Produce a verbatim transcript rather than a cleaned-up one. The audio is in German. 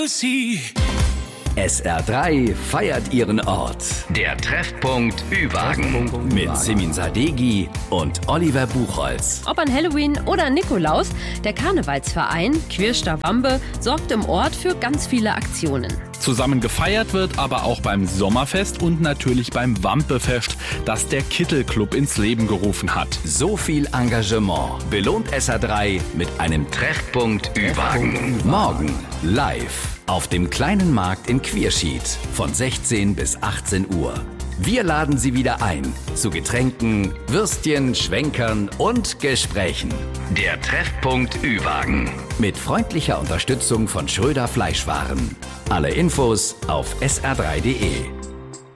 S R drei feiert ihren Ort. Der Treffpunkt Ü-Wagen mit Simin Sadeghi und Oliver Buchholz. Ob an Halloween oder an Nikolaus, der Karnevalsverein Quirster Wampe sorgt im Ort für ganz viele Aktionen. Zusammen gefeiert wird aber auch beim Sommerfest und natürlich beim Wampefest, das der Kittelclub ins Leben gerufen hat. So viel Engagement belohnt S R drei mit einem Treffpunkt Ü-Wagen. Morgen live auf dem kleinen Markt in Quierschied von sechzehn bis achtzehn Uhr. Wir laden Sie wieder ein zu Getränken, Würstchen, Schwenkern und Gesprächen. Der Treffpunkt Ü-Wagen mit freundlicher Unterstützung von Schröder Fleischwaren. Alle Infos auf S R drei punkt de.